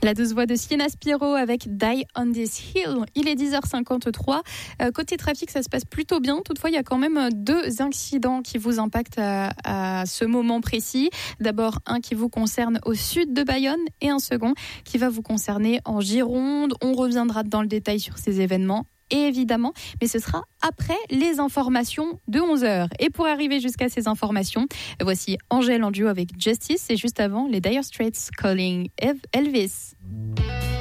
La douce voix de Sienna Spiro avec Die on This Hill. Il est 10h53. Côté trafic, ça se passe plutôt bien. Toutefois, il y a quand même 2 incidents qui vous impactent à ce moment précis. D'abord, un qui vous concerne au sud de Bayonne et un second qui va vous concerner en Gironde. On reviendra dans le détail sur ces événements. Évidemment, mais ce sera après les informations de 11h. Et pour arriver jusqu'à ces informations, voici Angèle en duo avec Justice et juste avant, les Dire Straits Calling Elvis.